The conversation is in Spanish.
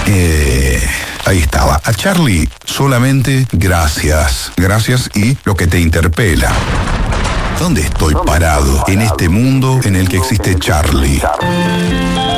Ahí estaba. A Charlie solamente gracias. Gracias y lo que te interpela. ¿Dónde estoy parado en este mundo en el que existe Charlie?